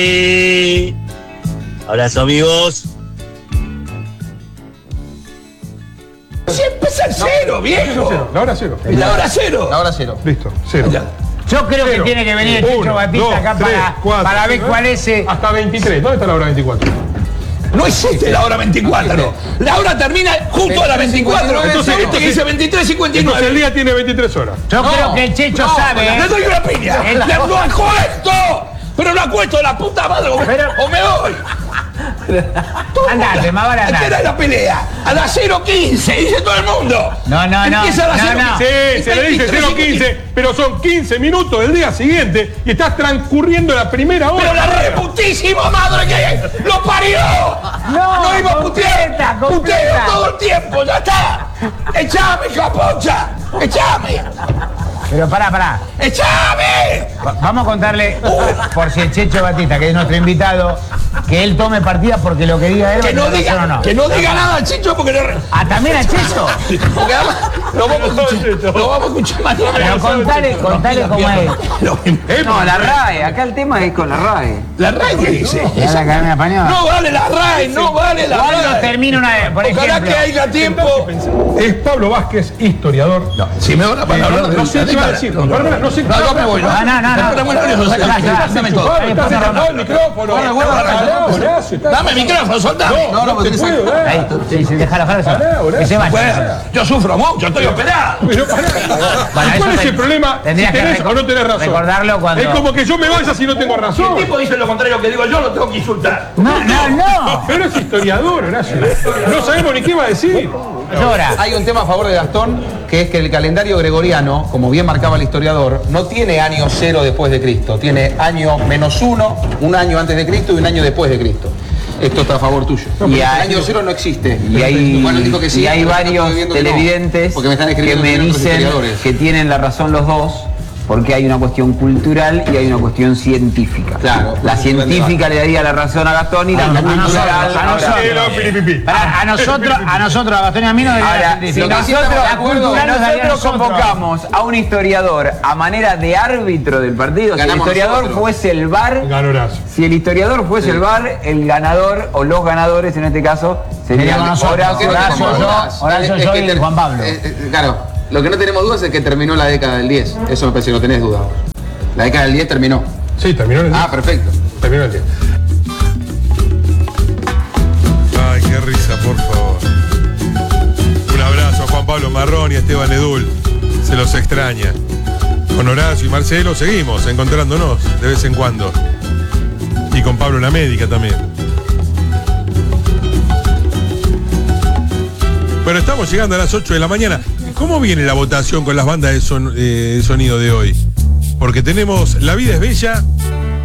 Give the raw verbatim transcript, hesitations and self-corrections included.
Eh, abrazo, amigos. Si empieza el cero, No, viejo. cero, la hora cero. La hora cero. La hora cero. Listo, cero. Ya. Yo creo Cero. que tiene que venir el Checho Uno, Batista dos, acá tres, para, cuatro, para ver cinco, cuál es ese. Hasta veintitrés. ¿Dónde está la hora veinticuatro? No existe la hora veinticuatro. La hora termina justo a las veinticuatro. Entonces, Este que dice veintitrés cincuenta y Entonces el nueve. día tiene veintitrés horas. Yo No, creo que el Checho no, sabe. Le ¿eh? doy una piña. El- Le lo acuesto. Pero lo acuesto de la puta madre o me, Pero- o me voy. Andate, más vale ¿A qué andar. era la pelea? A las cero quince, dice todo el mundo. No, no, no. Empieza a las No, cero no. quince. Sí, se le dice cero quince, pero son quince minutos del día siguiente y estás transcurriendo la primera hora. Pero la reputísima madre que lo parió. No, No iba a completa, putear. completa. Puteo todo el tiempo, ya está. Echame, capocha. Echame. Pero pará, pará. ¡Echame! Va- Vamos a contarle, por si el Checho Batista, que es nuestro invitado, que él tome partida porque lo que diga él va a Que no tener razón diga, o no. que no diga nada al Chicho porque no. Ah, también a Checho. Porque además lo vamos a escuchar, lo vamos a escuchar mañana. Pero contale, contale cómo es. No, la RAE. Acá el tema es con la RAE. La RAE, ¿qué dice? ¿Es la Academia Española? No vale la RAE, no vale la ¿Cuándo RAE. termina una vez? Por Ojalá ejemplo. que haya tiempo. Es Pablo Vázquez, historiador. No, si me da para Eh, hablar no, de no sé la qué iba a década. decir. No, no, Bárbara, no sé. no, yo me voy. No, no, no, no. Está muy nervioso, saca- Ya, ya. dame todo. Pablo, estás agarrado el micrófono. Guarda, guarda, guarda. Horacio, estás- Dame el micrófono, soltame. No, no, te puedo dar. Ahí, sí, sí, déjala, déjala. Pará, Horacio. Que se vaya. Bueno, yo sufro mucho, estoy operado. Pero pará. Bueno, ¿Y ¿Cuál eso es te- el problema? Si tendrías que tenés reco- o no tenés razón. recordarlo cuando- Es como que yo me vaya si no tengo Si el razón. tipo dice lo contrario que digo yo, lo tengo que insultar. No, no, no. Pero es historiador, Horacio. No sabemos ni qué va a decir. Llora. Hay un tema a favor de Gastón, que es que el calendario gregoriano, como bien marcaba el historiador, no tiene año cero después de Cristo. Tiene año menos uno, un año antes de Cristo y un año después de Cristo. Esto está a favor tuyo. Y el hay- año cero no existe. Y hay, Bueno, él dijo que sí, y hay pero yo varios estoy viendo que no, televidentes porque me están que escribiendo me también otros dicen historiadores. que tienen la razón los dos, porque hay una cuestión cultural y hay una cuestión científica. Claro. La científica le daría la razón a Gastón y la a nosotros, cultural a nosotros. Eh, no, piripipi. Pará, a nosotros, a nosotros, a Gastón y a mí no debería Ahora, ser si científico. nosotros, La cultural nos daría a nosotros nosotros. convocamos a un historiador a manera de árbitro del partido, si el Ganamos historiador nosotros. fuese el V A R, Ganó Horacio. si el historiador fuese el V A R, el ganador o los ganadores en este caso serían Seríamos nosotros. Horacio, Horacio, Horacio, yo, Horacio, Es yo que y ter- Juan Pablo. eh, eh, claro, lo que no tenemos dudas es que terminó la década del diez. Eso me parece que no tenés duda. La década del diez terminó. Sí, terminó en el día. Ah, perfecto. Terminó el día. Ay, qué risa, por favor. Un abrazo a Juan Pablo Marrón y a Esteban Edul. Se los extraña. Con Horacio y Marcelo seguimos encontrándonos de vez en cuando. Y con Pablo la médica también. Pero estamos llegando a las ocho de la mañana. ¿Cómo viene la votación con las bandas de, son- eh, de sonido de hoy? Porque tenemos La vida es bella